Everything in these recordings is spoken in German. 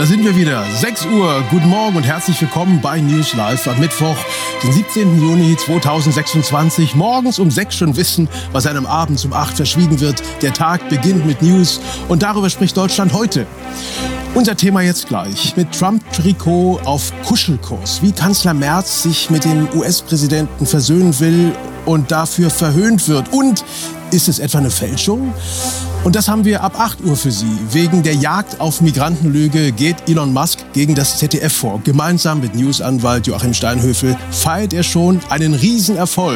Da sind wir wieder. 6 Uhr. Guten Morgen und herzlich willkommen bei News Live am Mittwoch, den 17. Juni 2026. Morgens um 6 schon wissen, was einem abends um 8 verschwiegen wird. Der Tag beginnt mit News und darüber spricht Deutschland heute. Unser Thema jetzt gleich. Mit Trump-Trikot auf Kuschelkurs. Wie Kanzler Merz sich mit dem US-Präsidenten versöhnen will und dafür verhöhnt wird. Und ist es etwa eine Fälschung? Und das haben wir ab 8 Uhr für Sie. Wegen der Jagd auf Migrantenlüge geht Elon Musk gegen das ZDF vor. Gemeinsam mit Newsanwalt Joachim Steinhöfel feiert er schon einen Riesenerfolg.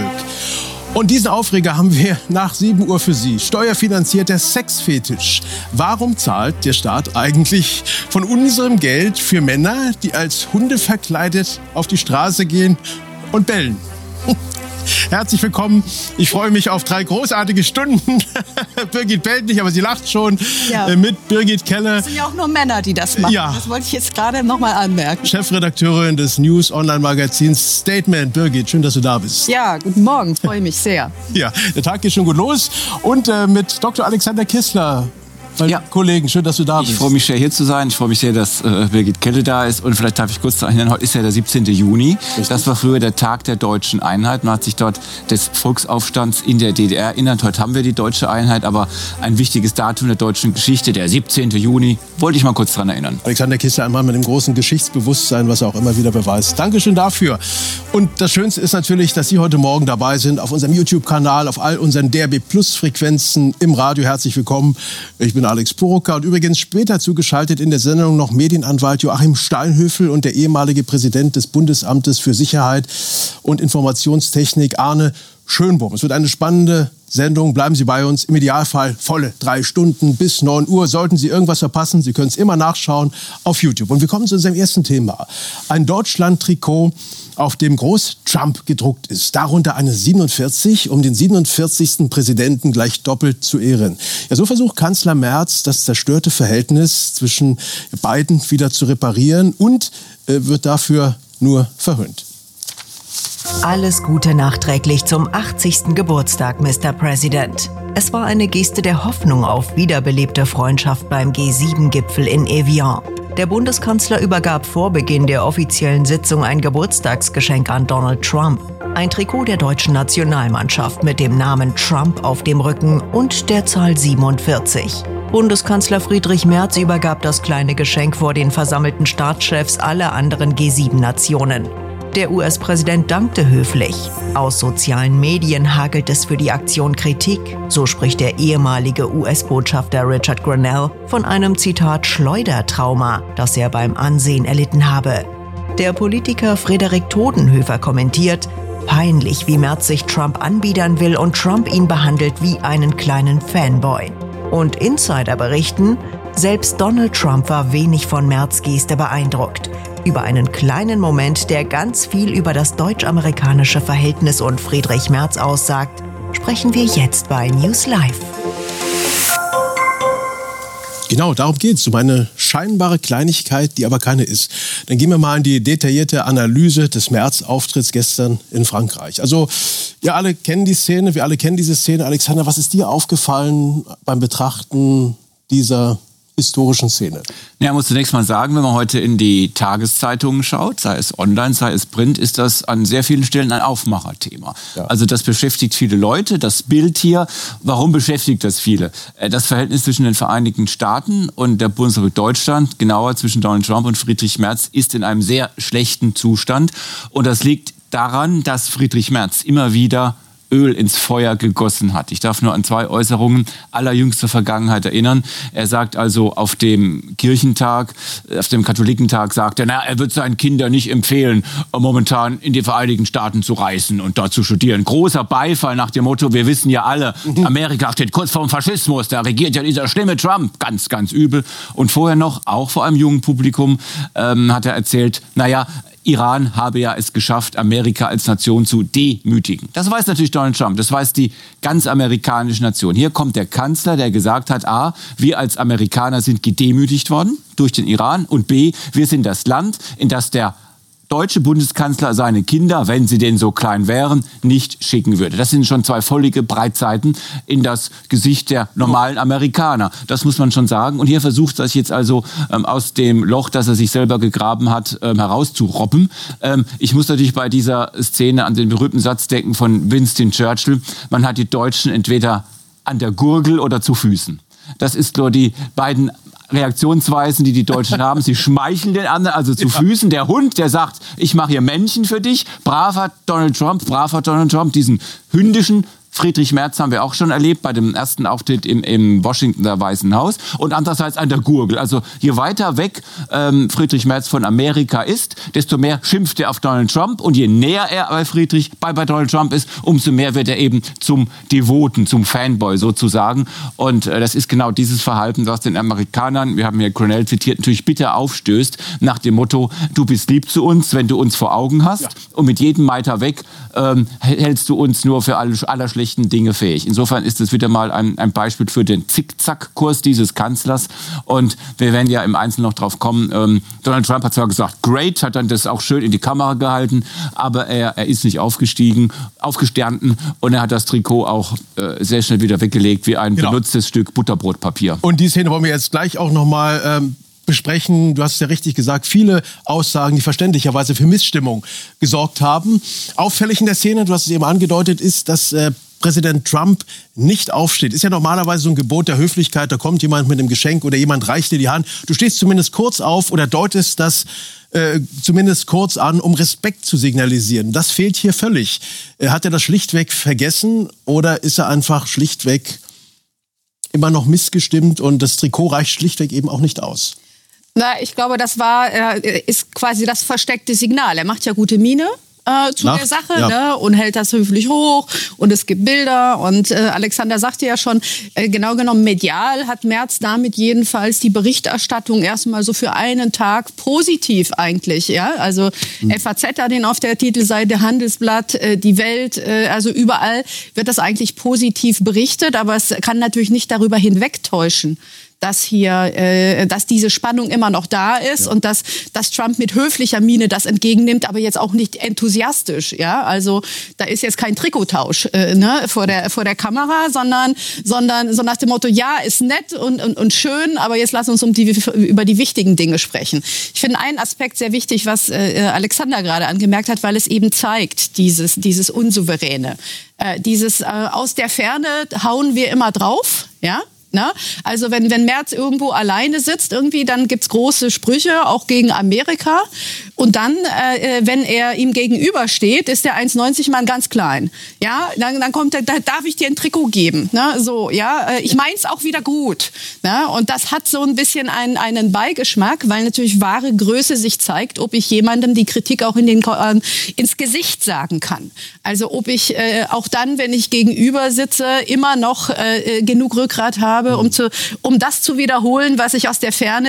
Und diesen Aufreger haben wir nach 7 Uhr für Sie. Steuerfinanzierter Sexfetisch. Warum zahlt der Staat eigentlich von unserem Geld für Männer, die als Hunde verkleidet auf die Straße gehen und bellen? Herzlich willkommen. Ich freue mich auf 3 großartige Stunden. Birgit bellt nicht, aber sie lacht schon. Ja. Mit Birgit Keller. Es sind ja auch nur Männer, die das machen. Ja. Das wollte ich jetzt gerade noch mal anmerken. Chefredakteurin des News-Online-Magazins Statement. Birgit, schön, dass du da bist. Ja, guten Morgen. Freue mich sehr. Ja, der Tag geht schon gut los. Und mit Dr. Alexander Kissler. Kollegen, schön, dass du da bist. Ich freue mich sehr, hier zu sein. Ich freue mich sehr, dass Birgit Kelle da ist. Und vielleicht darf ich kurz erinnern, heute ist ja der 17. Juni. Richtig. Das war früher der Tag der deutschen Einheit. Man hat sich dort des Volksaufstands in der DDR erinnert. Heute haben wir die deutsche Einheit, aber ein wichtiges Datum der deutschen Geschichte, der 17. Juni, wollte ich mal kurz daran erinnern. Alexander Kissler, ein Mann mit einem großen Geschichtsbewusstsein, was er auch immer wieder beweist. Dankeschön dafür. Und das Schönste ist natürlich, dass Sie heute Morgen dabei sind, auf unserem YouTube-Kanal, auf all unseren DRB-Plus-Frequenzen im Radio. Herzlich willkommen. Ich bin Alex Poroka und übrigens später zugeschaltet in der Sendung noch Medienanwalt Joachim Steinhöfel und der ehemalige Präsident des Bundesamtes für Sicherheit und Informationstechnik Arne Schönbohm. Es wird eine spannende Sendung. Bleiben Sie bei uns. Im Idealfall volle 3 Stunden bis 9 Uhr. Sollten Sie irgendwas verpassen, Sie können es immer nachschauen auf YouTube. Und wir kommen zu unserem ersten Thema. Ein Deutschland-Trikot, auf dem groß Trump gedruckt ist. Darunter eine 47, um den 47. Präsidenten gleich doppelt zu ehren. Ja, so versucht Kanzler Merz, das zerstörte Verhältnis zwischen beiden wieder zu reparieren und wird dafür nur verhöhnt. Alles Gute nachträglich zum 80. Geburtstag, Mr. President. Es war eine Geste der Hoffnung auf wiederbelebte Freundschaft beim G7-Gipfel in Evian. Der Bundeskanzler übergab vor Beginn der offiziellen Sitzung ein Geburtstagsgeschenk an Donald Trump. Ein Trikot der deutschen Nationalmannschaft mit dem Namen Trump auf dem Rücken und der Zahl 47. Bundeskanzler Friedrich Merz übergab das kleine Geschenk vor den versammelten Staatschefs aller anderen G7-Nationen. Der US-Präsident dankte höflich. Aus sozialen Medien hagelt es für die Aktion Kritik. So spricht der ehemalige US-Botschafter Richard Grenell von einem, Zitat, Schleudertrauma, das er beim Ansehen erlitten habe. Der Politiker Frederik Todenhöfer kommentiert, peinlich, wie Merz sich Trump anbiedern will und Trump ihn behandelt wie einen kleinen Fanboy. Und Insider berichten, selbst Donald Trump war wenig von Merz' Geste beeindruckt. Über einen kleinen Moment, der ganz viel über das deutsch-amerikanische Verhältnis und Friedrich Merz aussagt, sprechen wir jetzt bei News Live. Genau, darum geht es, um eine scheinbare Kleinigkeit, die aber keine ist. Dann gehen wir mal in die detaillierte Analyse des Merz-Auftritts gestern in Frankreich. Also, wir alle kennen die Szene, wir alle kennen diese Szene. Alexander, was ist dir aufgefallen beim Betrachten dieser historischen Szene? Ja, muss zunächst mal sagen, wenn man heute in die Tageszeitungen schaut, sei es online, sei es Print, ist das an sehr vielen Stellen ein Aufmacherthema. Ja. Also das beschäftigt viele Leute, das Bild hier. Warum beschäftigt das viele? Das Verhältnis zwischen den Vereinigten Staaten und der Bundesrepublik Deutschland, genauer zwischen Donald Trump und Friedrich Merz, ist in einem sehr schlechten Zustand. Und das liegt daran, dass Friedrich Merz immer wieder Öl ins Feuer gegossen hat. Ich darf nur an 2 Äußerungen allerjüngster Vergangenheit erinnern. Er sagt also auf dem Kirchentag, auf dem Katholikentag, sagt er, er wird seinen Kindern nicht empfehlen, momentan in die Vereinigten Staaten zu reisen und dort zu studieren. Großer Beifall nach dem Motto, wir wissen ja alle, Amerika steht kurz vorm Faschismus, da regiert ja dieser schlimme Trump. Ganz, ganz übel. Und vorher noch, auch vor einem jungen Publikum, hat er erzählt, Iran habe ja es geschafft, Amerika als Nation zu demütigen. Das weiß natürlich Donald Trump, das weiß die ganz amerikanische Nation. Hier kommt der Kanzler, der gesagt hat, A, wir als Amerikaner sind gedemütigt worden durch den Iran und B, wir sind das Land, in das der deutsche Bundeskanzler seine Kinder, wenn sie denn so klein wären, nicht schicken würde. Das sind schon 2 völlige Breitseiten in das Gesicht der normalen Amerikaner. Das muss man schon sagen. Und hier versucht er sich jetzt also aus dem Loch, das er sich selber gegraben hat, herauszurobben. Ich muss natürlich bei dieser Szene an den berühmten Satz denken von Winston Churchill: Man hat die Deutschen entweder an der Gurgel oder zu Füßen. Das ist nur die beiden Reaktionsweisen, die Deutschen haben. Sie schmeicheln den anderen, also zu Füßen. Der Hund, der sagt, ich mache hier Männchen für dich. Braver Donald Trump, diesen hündischen Friedrich Merz haben wir auch schon erlebt bei dem ersten Auftritt im Washingtoner Weißen Haus. Und andererseits an der Gurgel. Also je weiter weg Friedrich Merz von Amerika ist, desto mehr schimpft er auf Donald Trump. Und je näher er bei Donald Trump ist, umso mehr wird er eben zum Devoten, zum Fanboy sozusagen. Und das ist genau dieses Verhalten, das den Amerikanern, wir haben hier Grenell zitiert, natürlich bitter aufstößt, nach dem Motto: Du bist lieb zu uns, wenn du uns vor Augen hast. Ja. Und mit jedem Meter weg hältst du uns nur für aller schlechten Dinge fähig. Insofern ist es wieder mal ein Beispiel für den Zickzack-Kurs dieses Kanzlers. Und wir werden ja im Einzelnen noch drauf kommen. Donald Trump hat zwar gesagt, great, hat dann das auch schön in die Kamera gehalten, aber er ist nicht aufgestanden und er hat das Trikot auch sehr schnell wieder weggelegt wie ein benutztes Stück Butterbrotpapier. Und die Szene wollen wir jetzt gleich auch nochmal besprechen. Du hast es ja richtig gesagt, viele Aussagen, die verständlicherweise für Missstimmung gesorgt haben. Auffällig in der Szene, du hast es eben angedeutet, ist, dass Präsident Trump nicht aufsteht. Ist ja normalerweise so ein Gebot der Höflichkeit, da kommt jemand mit einem Geschenk oder jemand reicht dir die Hand. Du stehst zumindest kurz auf oder deutest das zumindest kurz an, um Respekt zu signalisieren. Das fehlt hier völlig. Hat er das schlichtweg vergessen oder ist er einfach schlichtweg immer noch missgestimmt und das Trikot reicht schlichtweg eben auch nicht aus? Na, ich glaube, ist quasi das versteckte Signal. Er macht ja gute Miene zu der Sache, ne, und hält das höflich hoch und es gibt Bilder und Alexander sagte ja schon, genau genommen medial hat Merz damit jedenfalls die Berichterstattung erstmal so für einen Tag positiv eigentlich, ja, also FAZ hat ihn auf der Titelseite, Handelsblatt, die Welt, also überall wird das eigentlich positiv berichtet, aber es kann natürlich nicht darüber hinwegtäuschen, dass diese Spannung immer noch da ist und dass Trump mit höflicher Miene das entgegennimmt, aber jetzt auch nicht enthusiastisch, ja, also da ist jetzt kein Trikottausch vor der Kamera, sondern so nach dem Motto, ja, ist nett und schön, aber jetzt lass uns über die wichtigen Dinge sprechen. Ich finde einen Aspekt sehr wichtig, was Alexander gerade angemerkt hat, weil es eben zeigt, dieses Unsouveräne, aus der Ferne hauen wir immer drauf, ja. Na? Also wenn Merz irgendwo alleine sitzt, irgendwie, dann gibt's große Sprüche, auch gegen Amerika. Und dann, wenn er ihm gegenübersteht, ist der 1,90 Mann ganz klein. Ja, dann kommt er, da darf ich dir ein Trikot geben. Ne? So, ja, ich mein's auch wieder gut. Ne? Und das hat so ein bisschen einen Beigeschmack, weil natürlich wahre Größe sich zeigt, ob ich jemandem die Kritik auch ins Gesicht sagen kann. Also ob ich auch dann, wenn ich gegenüber sitze, immer noch genug Rückgrat habe, um das zu wiederholen, was ich aus der Ferne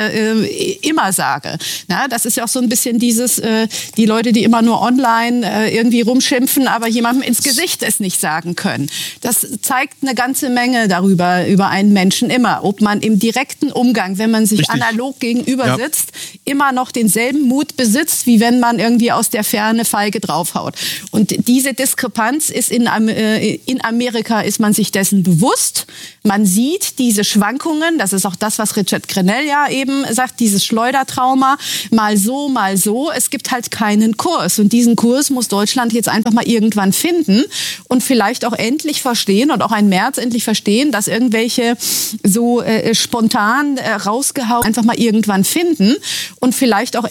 immer sage. Na, das ist ja auch so ein bisschen die Leute, die immer nur online irgendwie rumschimpfen, aber jemandem ins Gesicht es nicht sagen können. Das zeigt eine ganze Menge über einen Menschen immer. Ob man im direkten Umgang, wenn man sich analog gegenüber sitzt, immer noch denselben Mut besitzt, wie wenn man irgendwie aus der Ferne feige draufhaut. Und diese Diskrepanz ist in Amerika ist man sich dessen bewusst. Man sieht diese Schwankungen, das ist auch das, was Richard Grenell ja eben sagt, dieses Schleudertrauma, mal so, mal so. Es gibt halt keinen Kurs. Und diesen Kurs muss Deutschland jetzt einfach mal irgendwann finden und vielleicht auch endlich verstehen und auch ein Merz endlich verstehen, dass irgendwelche so spontan rausgehauen einfach mal irgendwann finden und vielleicht auch